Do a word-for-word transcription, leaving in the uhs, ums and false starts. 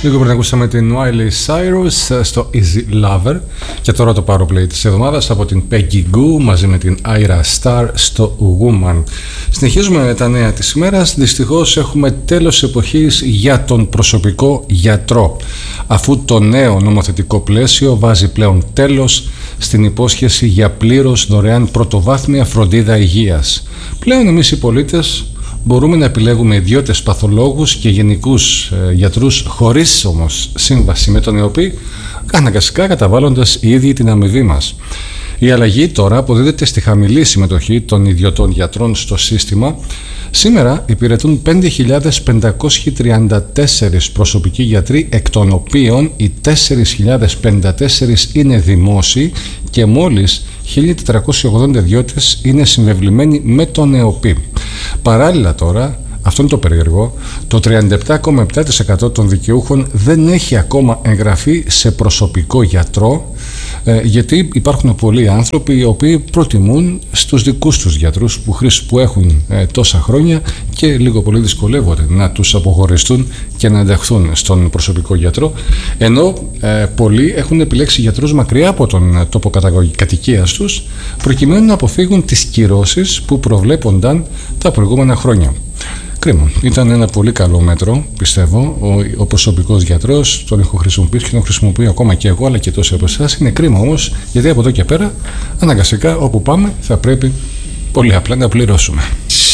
Λίγο πριν ακούσαμε την Miley Cyrus στο Easy Lover και τώρα το power play της εβδομάδας από την Peggy Gou μαζί με την Ira Star στο Woman. Συνεχίζουμε τα νέα της ημέρας. Δυστυχώς έχουμε τέλος εποχής για τον προσωπικό γιατρό, αφού το νέο νομοθετικό πλαίσιο βάζει πλέον τέλος στην υπόσχεση για πλήρως δωρεάν πρωτοβάθμια φροντίδα υγείας. Πλέον εμείς οι πολίτες μπορούμε να επιλέγουμε ιδιώτες παθολόγους και γενικούς ε, γιατρούς χωρίς όμως σύμβαση με τον ΕΟΠΗ, αναγκαστικά καταβάλλοντας οι ίδιοι την αμοιβή μας. Η αλλαγή τώρα αποδίδεται στη χαμηλή συμμετοχή των ιδιωτών γιατρών στο σύστημα. Σήμερα υπηρετούν πέντε χιλιάδες πεντακόσιοι τριάντα τέσσερις προσωπικοί γιατροί, εκ των οποίων οι τέσσερις χιλιάδες πενήντα τέσσερις είναι δημόσιοι και μόλις χίλια τετρακόσιοι ογδόντα ιδιώτες είναι συμβεβλημένοι με τον ΕΟΠΗ. Παράλληλα τώρα, αυτό είναι το περίεργο, το τριάντα επτά κόμμα επτά τοις εκατό των δικαιούχων δεν έχει ακόμα εγγραφεί σε προσωπικό γιατρό, γιατί υπάρχουν πολλοί άνθρωποι οι οποίοι προτιμούν στους δικούς τους γιατρούς που, που έχουν ε, τόσα χρόνια και λίγο πολύ δυσκολεύονται να τους αποχωριστούν και να ενταχθούν στον προσωπικό γιατρό, ενώ ε, πολλοί έχουν επιλέξει γιατρούς μακριά από τον τόπο κατοικίας τους προκειμένου να αποφύγουν τις κυρώσεις που προβλέπονταν τα προηγούμενα χρόνια. Κρίμα. Ήταν ένα πολύ καλό μέτρο, πιστεύω. Ο, ο προσωπικός γιατρός τον έχω χρησιμοποιήσει και τον χρησιμοποιώ ακόμα και εγώ, αλλά και τόσοι από εσάς. Είναι κρίμα όμως, γιατί από εδώ και πέρα, αναγκαστικά όπου πάμε, θα πρέπει πολύ απλά να πληρώσουμε.